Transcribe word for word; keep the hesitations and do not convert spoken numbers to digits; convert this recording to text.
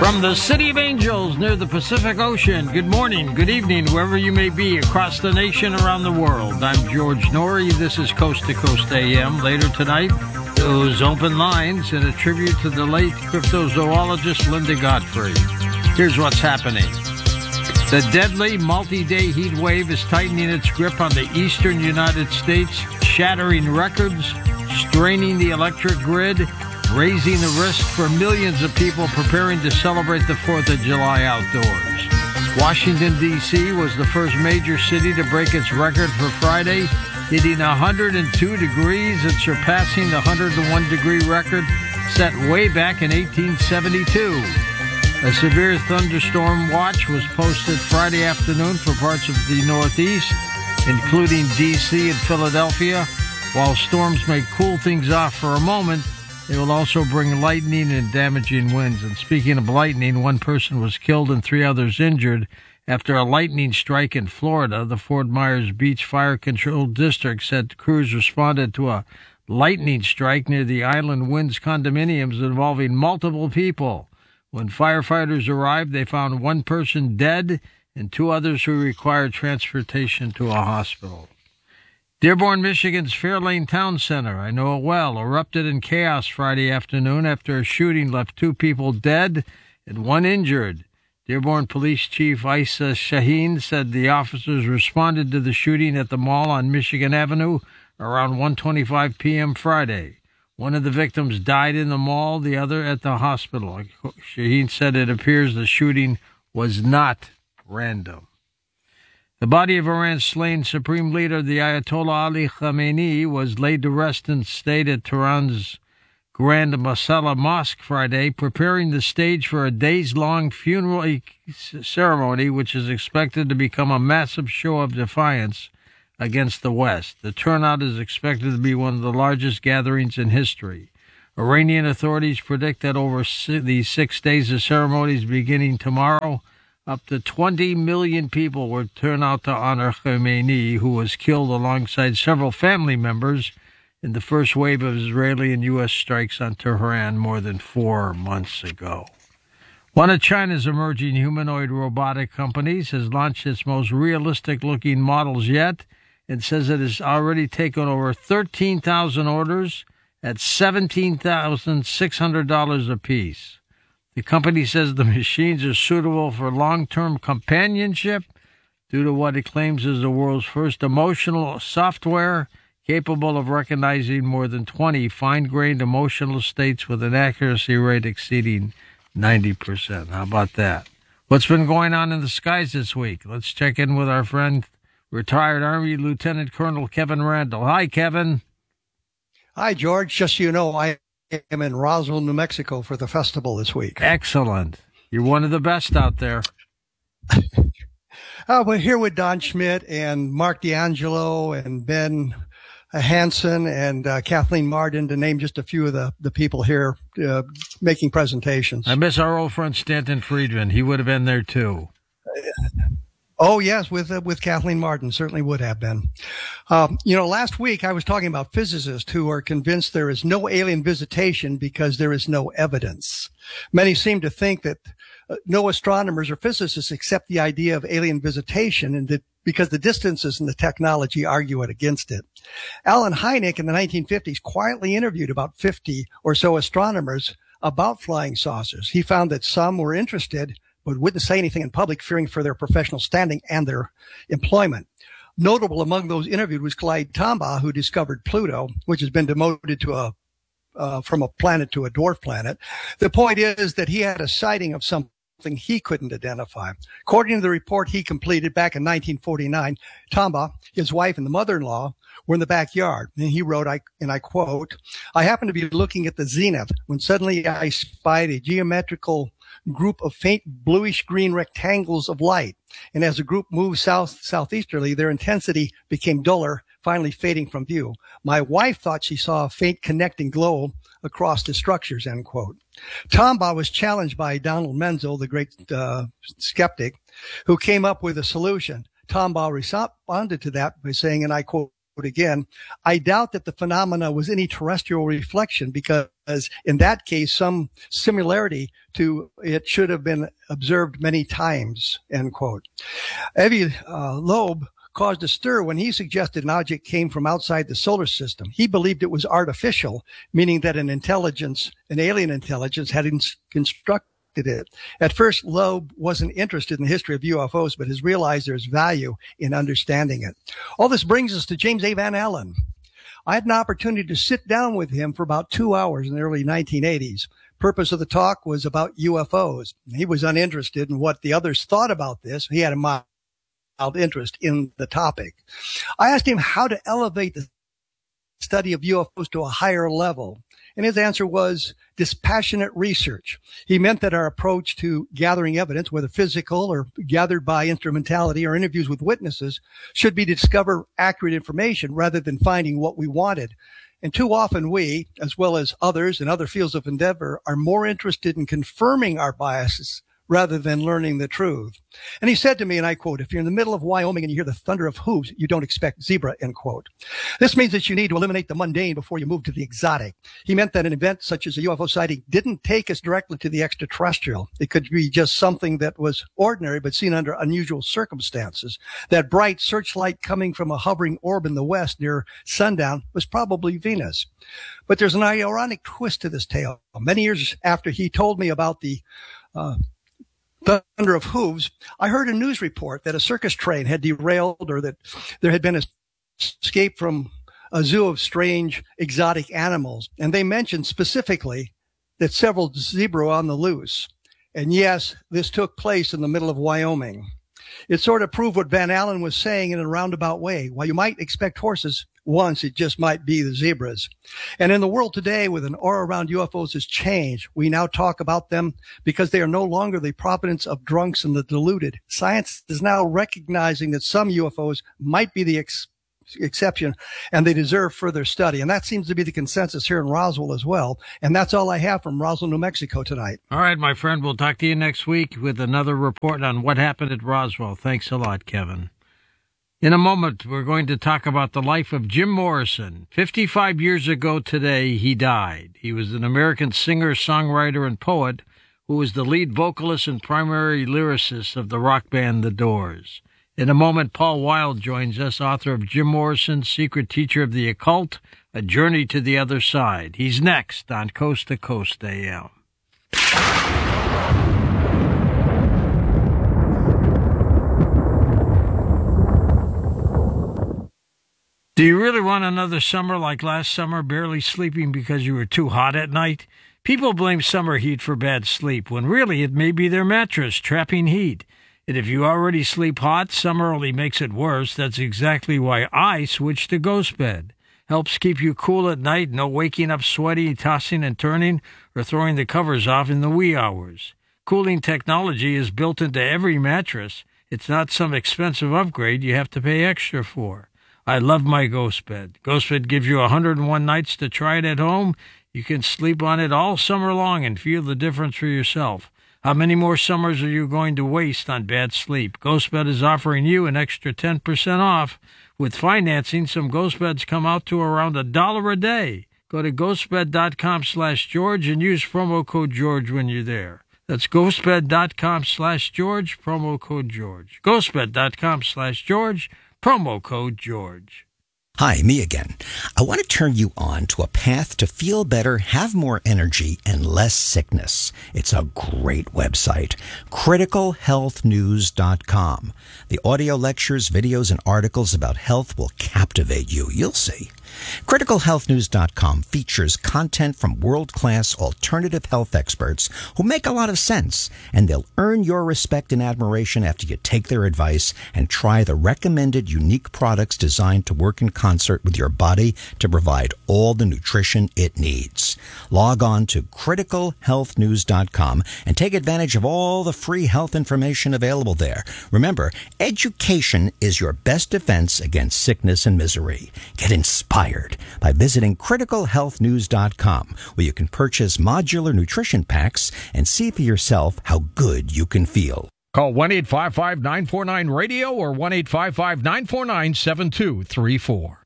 From the City of Angels near the Pacific Ocean, good morning, good evening, wherever you may be across the nation, around the world. I'm George Norrie. This is Coast to Coast A M. Later tonight, those open lines in a tribute to the late cryptozoologist Linda Godfrey. Here's what's happening. The deadly multi-day heat wave is tightening its grip on the eastern United States, shattering records, straining the electric grid, raising the risk for millions of people preparing to celebrate the fourth of July outdoors. Washington, D C was the first major city to break its record for Friday, hitting one hundred two degrees and surpassing the one hundred one degree record set way back in eighteen seventy-two. A severe thunderstorm watch was posted Friday afternoon for parts of the Northeast, including D C and Philadelphia. While storms may cool things off for a moment, they will also bring lightning and damaging winds. And speaking of lightning, one person was killed and three others injured after a lightning strike in Florida. The Fort Myers Beach Fire Control District said crews responded to a lightning strike near the Island Winds condominiums involving multiple people. When firefighters arrived, they found one person dead and two others who required transportation to a hospital. Dearborn, Michigan's Fairlane Town Center, I know it well, erupted in chaos Friday afternoon after a shooting left two people dead and one injured. Dearborn Police Chief Isa Shaheen said the officers responded to the shooting at the mall on Michigan Avenue around one twenty-five p.m. Friday. One of the victims died in the mall, the other at the hospital. Shaheen said it appears the shooting was not random. The body of Iran's slain Supreme Leader, the Ayatollah Ali Khamenei, was laid to rest in state at Tehran's Grand Masala Mosque Friday, preparing the stage for a days-long funeral ceremony, which is expected to become a massive show of defiance against the West. The turnout is expected to be one of the largest gatherings in history. Iranian authorities predict that over the six days of ceremonies beginning tomorrow, up to twenty million people will turn out to honor Khamenei, who was killed alongside several family members in the first wave of Israeli and U S strikes on Tehran more than four months ago. One of China's emerging humanoid robotic companies has launched its most realistic-looking models yet and says it has already taken over thirteen thousand orders at seventeen thousand six hundred dollars apiece. The company says the machines are suitable for long-term companionship due to what it claims is the world's first emotional software capable of recognizing more than twenty fine-grained emotional states with an accuracy rate exceeding ninety percent. How about that? What's been going on in the skies this week? Let's check in with our friend, retired Army Lieutenant Colonel Kevin Randall. Hi, Kevin. Hi, George. Just so you know, I am in Roswell, New Mexico for the festival this week. Excellent. You're one of the best out there. uh, we're here with Don Schmidt and Mark D'Angelo and Ben Hansen and uh, Kathleen Martin, to name just a few of the, the people here uh, making presentations. I miss our old friend Stanton Friedman. He would have been there too. Oh, yes, with uh, with Kathleen Martin, certainly would have been. Um, you know, last week I was talking about physicists who are convinced there is no alien visitation because there is no evidence. Many seem to think that uh, no astronomers or physicists accept the idea of alien visitation, and that because the distances and the technology argue it against it. Alan Hynek in the nineteen fifties quietly interviewed about fifty or so astronomers about flying saucers. He found that some were interested, but wouldn't say anything in public, fearing for their professional standing and their employment. Notable among those interviewed was Clyde Tombaugh, who discovered Pluto, which has been demoted to a uh, from a planet to a dwarf planet. The point is that he had a sighting of something he couldn't identify. According to the report he completed back in nineteen forty-nine, Tombaugh, his wife, and the mother-in-law were in the backyard. And he wrote, I, and I quote, "I happened to be looking at the zenith when suddenly I spied a geometrical group of faint bluish-green rectangles of light. And as the group moved south southeasterly, their intensity became duller, finally fading from view. My wife thought she saw a faint connecting glow across the structures," end quote. Tombaugh was challenged by Donald Menzel, the great uh, skeptic, who came up with a solution. Tombaugh responded to that by saying, and I quote, again, I doubt that the phenomena was any terrestrial reflection because in that case, some similarity to it should have been observed many times, end quote. Avi uh, Loeb caused a stir when he suggested an object came from outside the solar system. He believed it was artificial, meaning that an intelligence, an alien intelligence, had ins- constructed it. At first, Loeb wasn't interested in the history of U F Os, but has realized there's value in understanding it. All this brings us to James A. Van Allen. I had an opportunity to sit down with him for about two hours in the early nineteen eighties. Purpose of the talk was about U F Os. He was uninterested in what the others thought about this. He had a mild interest in the topic. I asked him how to elevate the study of U F Os to a higher level. And his answer was dispassionate research. He meant that our approach to gathering evidence, whether physical or gathered by instrumentality or interviews with witnesses, should be to discover accurate information rather than finding what we wanted. And too often we, as well as others in other fields of endeavor, are more interested in confirming our biases rather than learning the truth. And he said to me, and I quote, "If you're in the middle of Wyoming and you hear the thunder of hooves, you don't expect zebra," end quote. This means that you need to eliminate the mundane before you move to the exotic. He meant that an event such as a U F O sighting didn't take us directly to the extraterrestrial. It could be just something that was ordinary but seen under unusual circumstances. That bright searchlight coming from a hovering orb in the west near sundown was probably Venus. But there's an ironic twist to this tale. Many years after he told me about the uh, thunder of hooves, I heard a news report that a circus train had derailed or that there had been an escape from a zoo of strange exotic animals. And they mentioned specifically that several zebra were on the loose. And yes, this took place in the middle of Wyoming. It sort of proved what Van Allen was saying in a roundabout way. While you might expect horses once, it just might be the zebras. And in the world today, with an aura around U F Os has changed, we now talk about them because they are no longer the providence of drunks and the deluded. Science is now recognizing that some U F Os might be the ex- exception and they deserve further study. And that seems to be the consensus here in Roswell as well. And that's all I have from Roswell, New Mexico tonight. All right, my friend. We'll talk to you next week with another report on what happened at Roswell. Thanks a lot, Kevin. In a moment, we're going to talk about the life of Jim Morrison. fifty-five years ago today, he died. He was an American singer, songwriter, and poet who was the lead vocalist and primary lyricist of the rock band The Doors. In a moment, Paul Wilde joins us, author of Jim Morrison, Secret Teacher of the Occult, A Journey to the Other Side. He's next on Coast to Coast A M. Do you really want another summer like last summer, barely sleeping because you were too hot at night? People blame summer heat for bad sleep, when really it may be their mattress trapping heat. And if you already sleep hot, summer only makes it worse. That's exactly why I switched to Ghost Bed. Helps keep you cool at night, no waking up sweaty, tossing and turning, or throwing the covers off in the wee hours. Cooling technology is built into every mattress. It's not some expensive upgrade you have to pay extra for. I love my Ghost Bed. Ghost Bed gives you one hundred one nights to try it at home. You can sleep on it all summer long and feel the difference for yourself. How many more summers are you going to waste on bad sleep? Ghost Bed is offering you an extra ten percent off. With financing, some Ghost Beds come out to around a dollar a day. Go to ghostbed.com slash George and use promo code George when you're there. That's ghostbed.com slash George, promo code George. ghostbed.com slash George, promo code George. Hi, me again. I want to turn you on to a path to feel better, have more energy, and less sickness. It's a great website, critical health news dot com. The audio lectures, videos, and articles about health will captivate you. You'll see. critical health news dot com features content from world-class alternative health experts who make a lot of sense, and they'll earn your respect and admiration after you take their advice and try the recommended unique products designed to work in concert with your body to provide all the nutrition it needs. Log on to critical health news dot com and take advantage of all the free health information available there. Remember, education is your best defense against sickness and misery. Get inspired by visiting critical health news dot com, where you can purchase modular nutrition packs and see for yourself how good you can feel. Call one eight five five, nine four nine, radio or one eight five five, nine four nine, seven two three four.